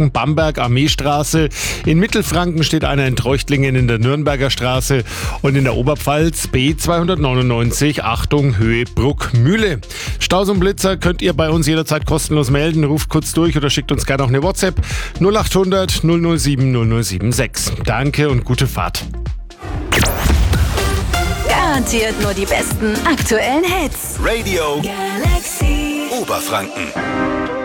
Franken, Bamberg, Armeestraße. In Mittelfranken steht einer in Treuchtlingen in der Nürnberger Straße. Und in der Oberpfalz B299, Achtung, Höhe Bruckmühle. Staus und Blitzer könnt ihr bei uns jederzeit kostenlos melden. Ruft kurz durch oder schickt uns gerne auch eine WhatsApp 0800 007 076. Danke und gute Fahrt. Garantiert nur die besten aktuellen Hits. Radio Galaxy. Oberfranken.